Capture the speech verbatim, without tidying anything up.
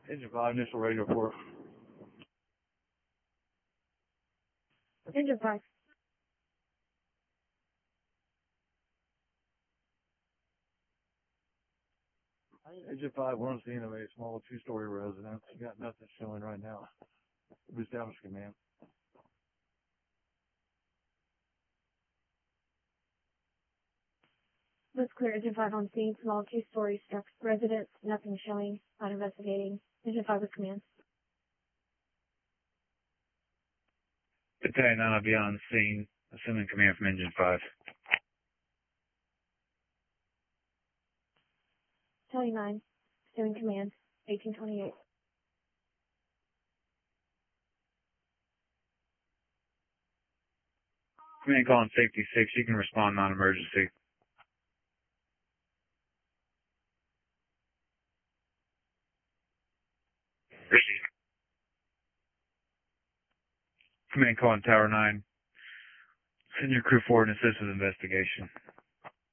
Engine five, initial radio report. Engine five. Engine five, we're on scene of a small two-story residence. You got nothing showing right now. We established command. That's clear. Engine five on scene, small two-story stuck residence, nothing showing, not investigating. Engine five with command. Battalion nine will be on scene, assuming command from Engine five. Battalion nine, assuming command, eighteen twenty-eight. Command calling safety six, you can respond non-emergency. Receive. Command calling Tower nine. Send your crew forward and assist with investigation.